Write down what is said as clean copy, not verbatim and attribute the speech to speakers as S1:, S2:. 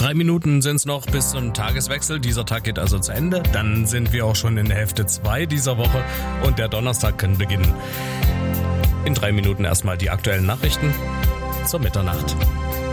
S1: 3 Minuten sind es noch bis zum Tageswechsel. Dieser Tag geht also zu Ende. Dann sind wir auch schon in Hälfte 2 dieser Woche und der Donnerstag kann beginnen. In 3 Minuten erstmal die aktuellen Nachrichten zur Mitternacht.